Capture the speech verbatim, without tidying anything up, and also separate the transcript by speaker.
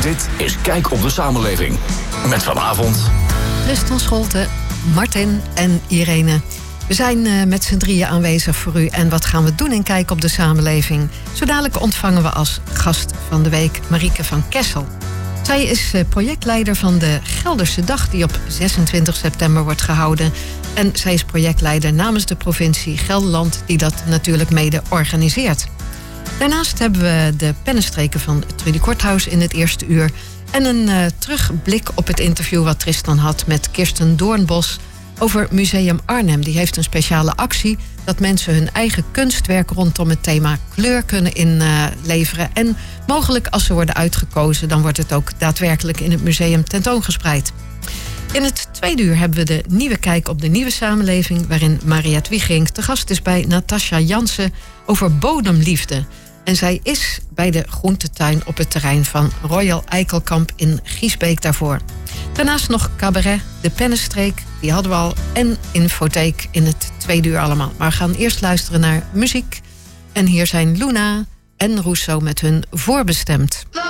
Speaker 1: Dit is Kijk op de Samenleving. Met vanavond
Speaker 2: Tristan Scholte, Martin en Irene. We zijn uh, met z'n drieën aanwezig voor u. En wat gaan we doen in Kijk op de Samenleving? Zo dadelijk ontvangen we als gast van de week Marieke van Kessel. Zij is uh, projectleider van de Gelderse Dag die op zesentwintig september wordt gehouden. En zij is projectleider namens de provincie Gelderland die dat natuurlijk mede organiseert. Daarnaast hebben we de pennenstreken van Trudy Korthuis in het eerste uur. En een uh, terugblik op het interview wat Tristan had met Kirsten Doornbos over Museum Arnhem. Die heeft een speciale actie dat mensen hun eigen kunstwerk rondom het thema kleur kunnen inleveren. En mogelijk als ze worden uitgekozen, dan wordt het ook daadwerkelijk in het museum tentoongespreid. In het tweede uur hebben we de nieuwe kijk op de nieuwe samenleving, waarin Mariette Wiegink te gast is bij Natasja Jansen over bodemliefde. En zij is bij de groentetuin op het terrein van Royal Eikelkamp in Giesbeek daarvoor. Daarnaast nog cabaret, de pennenstreek, die hadden we al, en infotheek in het tweede uur allemaal. Maar we gaan eerst luisteren naar muziek. En hier zijn Luna en Rousseau met hun Voorbestemd.